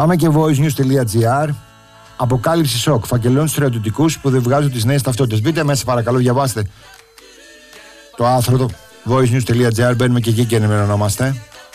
Πάμε και voicenews.gr. Αποκάλυψη σοκ. Φακελώνουν στους στρατιωτικούς που δεν βγάζουν τις νέες ταυτότητες. Μπείτε μέσα, παρακαλώ, διαβάστε το άρθρο του voicenews.gr. Μπαίνουμε και εκεί και ενημερωνόμαστε.